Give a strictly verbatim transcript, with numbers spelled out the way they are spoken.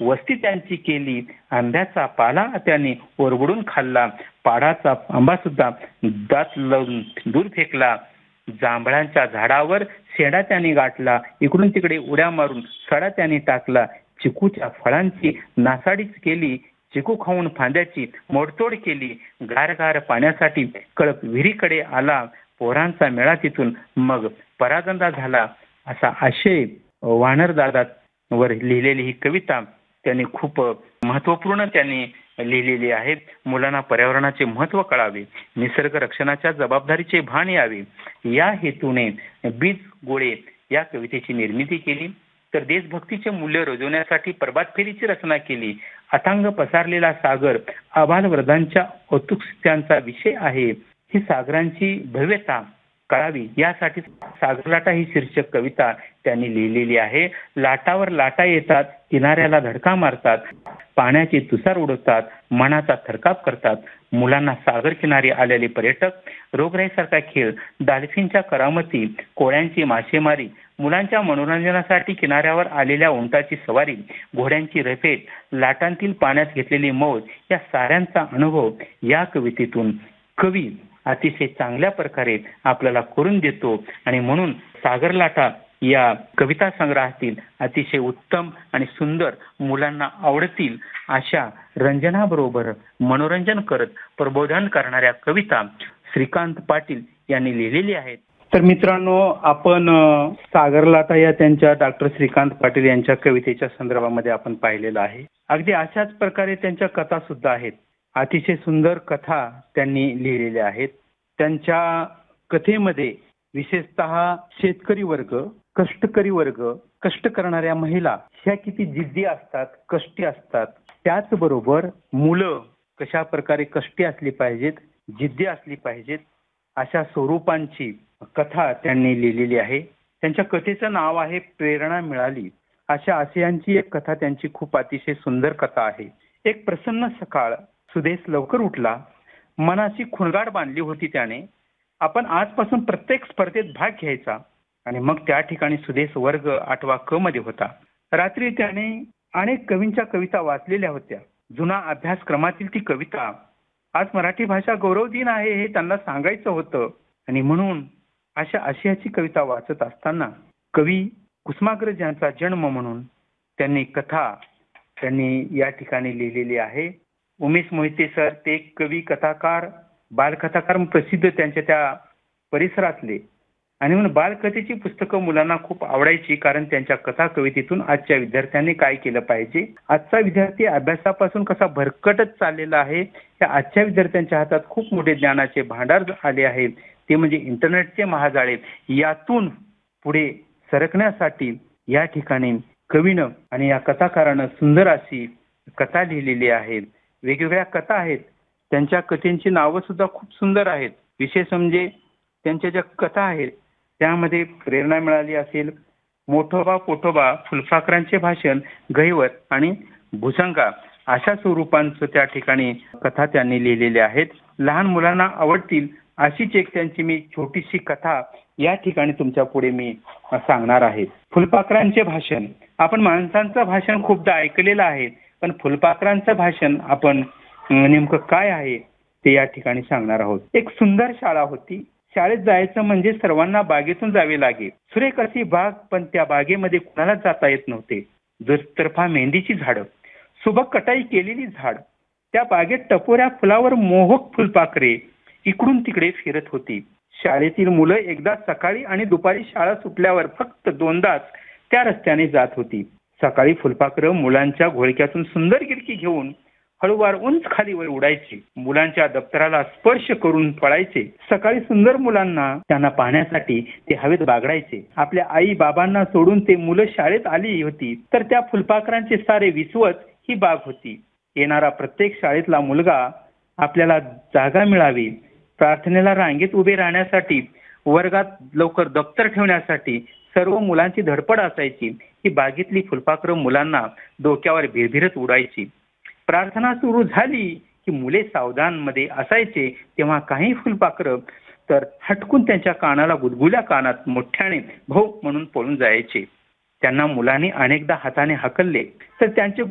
वस्ती त्यांची केली, आंब्याचा पाला त्याने ओरबडून खाल्ला, पाडाचा आंबा सुद्धा दात लावून दूर फेकला, जांभळांच्या झाडावर शेंडा त्याने गाठला, इकडून तिकडे उड्या मारून सडा त्याने टाकला, चिकूच्या फळांची नासाडीच केली, चिकू खाऊन फांद्याची मोडतोड केली, गारगार पाण्यासाठी कळप विहिरीकडे आला, पोरांचा मेळा तिथून मग परागंदा झाला. असा आशय वानरदादा वर लिहिलेली ही कविता त्यांनी खूप महत्वपूर्ण त्यांनी लिहिलेली आहे. मुलांना पर्यावरणाचे महत्त्व कळावे, निसर्ग रक्षणाच्या जबाबदारीचे भान यावे, या हेतूने बीज गोळे या कवितेची निर्मिती केली. तर देशभक्तीचे मूल्य रुजवण्यासाठी प्रभात फेरीची रचना केली. अथांग पसरलेला सागर आबाल वरदांच्या औत्सुक्यांचा विषय आहे. ही सागरांची भव्यता कळावी यासाठी सागर लाटा ही शीर्षक कविता त्यांनी लिहिलेली आहे. लाटावर लाटा येतात, किनाऱ्याला धडका मारतात, पाण्याचे तुषार उडवतात, मनाचा थरकाप करतात. मुलांना सागर किनारी आलेले पर्यटक, रोगराईसारखा खेळ, डॉल्फिनच्या करामती, कोळ्यांची मासेमारी, मुलांच्या मनोरंजनासाठी किनाऱ्यावर आलेल्या उंटाची सवारी, घोड्यांची रफेट, लाटांतील पाण्यात घेतलेली मौज, या साऱ्यांचा अनुभव या कवितेतून कवी अतिशय चांगल्या प्रकारे आपल्याला करून देतो. आणि म्हणून सागर लाटा या कविता संग्रहातील अतिशय उत्तम आणि सुंदर, मुलांना आवडतील अशा रंजनाबरोबर मनोरंजन करत प्रबोधन करणाऱ्या कविता श्रीकांत पाटील यांनी लिहिलेली आहेत. तर मित्रांनो, आपण सागर लाटा या त्यांच्या डॉक्टर श्रीकांत पाटील यांच्या कवितेच्या संदर्भामध्ये आपण पाहिलेलं आहे. अगदी अशाच प्रकारे त्यांच्या कथा सुद्धा आहेत. अतिशय सुंदर कथा त्यांनी लिहिलेल्या आहेत. त्यांच्या कथेमध्ये विशेषतः शेतकरी वर्ग, कष्टकरी वर्ग, कष्ट करणाऱ्या महिला ह्या किती जिद्दी असतात, कष्टी असतात. त्याचबरोबर मुलं कशा प्रकारे कष्टी असली पाहिजेत, जिद्दी असली पाहिजेत, अशा स्वरूपांची कथा त्यांनी लिहिलेली आहे. त्यांच्या कथेचं नाव आहे प्रेरणा मिळाली. अशा आशयांची एक कथा त्यांची खूप अतिशय सुंदर कथा आहे. एक प्रसन्न सकाळ, सुदेश लवकर उठला. मनाची खुणगाड बांधली होती त्याने. आपण आजपासून प्रत्येक स्पर्धेत भाग घ्यायचा. आणि मग त्या ठिकाणी सुदेश वर्ग आठवा क मध्ये होता. रात्री त्याने अनेक कवींच्या कविता वाचलेल्या होत्या. जुना अभ्यासक्रमातील ती कविता. आज मराठी भाषा गौरव दिन आहे हे त्यांना सांगायचं होतं. आणि म्हणून अशा आशयाची कविता वाचत असताना कवी कुसुमाग्रज यांचा जन्म म्हणून त्यांनी कथा त्यांनी या ठिकाणी लिहिलेली आहे. उमेश मोहिते सर ते कवी, कथाकार, बालकथाकार प्रसिद्ध त्यांच्या त्या परिसरातले. आणि म्हणून बालकथेची पुस्तकं मुलांना खूप आवडायची, कारण त्यांच्या कथा कवितेतून आजच्या विद्यार्थ्यांनी काय केलं पाहिजे, आजचा विद्यार्थी अभ्यासापासून कसा भरकटत चाललेला आहे, या आजच्या विद्यार्थ्यांच्या हातात खूप मोठे ज्ञानाचे भांडार आले आहेत, ते म्हणजे इंटरनेटचे महाजाळे. यातून पुढे सरकण्यासाठी या ठिकाणी कवीनं आणि या कथाकारानं सुंदर अशी कथा लिहिलेली आहे. वेगवेगळ्या कथा आहेत. त्यांच्या कथेंची नावं सुद्धा खूप सुंदर आहेत. विशेष म्हणजे त्यांच्या ज्या कथा आहेत त्यामध्ये प्रेरणा मिळाली असेल, मोठोबा पोठोबा, फुलपाखरांचे भाषण, गहिवर आणि भुजंगा अशा स्वरूपांचं त्या ठिकाणी कथा त्यांनी लिहिलेल्या आहेत. लहान मुलांना आवडतील अशीच एक त्यांची मी छोटीशी कथा या ठिकाणी तुमच्या पुढे मी सांगणार आहे. फुलपाखरांचे भाषण. आपण माणसांचं भाषण खूपदा ऐकलेलं आहे, पण फुलपाखरांचं भाषण आपण नेमकं काय आहे ते या ठिकाणी सांगणार आहोत. एक सुंदर शाळा होती. शाळेत जायचं म्हणजे सर्वांना बागेतून जावे लागे. सुरेख अशी बाग, पण त्या बागेमध्ये कुणालाच जाता येत नव्हते. दुतर्फा मेहंदीची झाडं, सुबक कटाई केलेली झाड, त्या बागेत टपोऱ्या फुलावर मोहक फुलपाखरे इकडून तिकडे फिरत होती. शाळेतील मुलं एकदा सकाळी आणि दुपारी शाळा सुटल्यावर फक्त दोनदाच त्या रस्त्याने जात होती. सकाळी फुलपाखरं मुलांच्या घोळक्यातून सुंदर गिरकी घेऊन हळूवार उंच खालीवर उडायचे. मुलांच्या दप्तराला स्पर्श करून पळायचे. सकाळी सुंदर मुलांना त्यांना पाहण्यासाठी ते हवेत बागडायचे. आपल्या आई बाबांना सोडून ते मुलं शाळेत आली होती, तर त्या फुलपाखरांचे सारे विसवत ही बाग होती. येणारा प्रत्येक शाळेतला मुलगा आपल्याला जागा मिळावी, प्रार्थनेला रांगेत उभे राहण्यासाठी, वर्गात लवकर दप्तर ठेवण्यासाठी सर्व मुलांची धडपड असायची. ही बागेतली फुलपाखरं मुलांना डोक्यावर भिरभिरत उडायची. प्रार्थना सुरू झाली की मुले सावधान मध्ये असायचे, तेव्हा काही फुलपाखरं तर हटकून त्यांच्या कानाला गुदगुल्या कानात मोठ्याने भाऊ म्हणून पळून जायचे. त्यांना मुलांनी अनेकदा हाताने हकलले तर त्यांचे